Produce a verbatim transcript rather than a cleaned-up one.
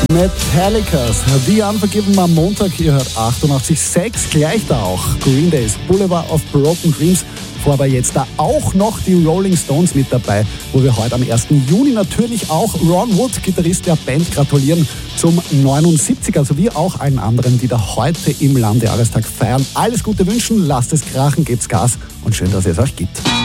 Metallicas, The Unforgiven am Montag. Ihr hört achtundachtzig Komma sechs. Gleich da auch Green Days, Boulevard of Broken Dreams. Vor aber jetzt da auch noch die Rolling Stones mit dabei, wo wir heute am ersten Juni natürlich auch Ron Wood, Gitarrist der Band, gratulieren zum neunundsiebziger, sowie auch allen anderen, die da heute im Landjahrestag feiern. Alles Gute wünschen, lasst es krachen, gebt's Gas und schön, dass es euch gibt.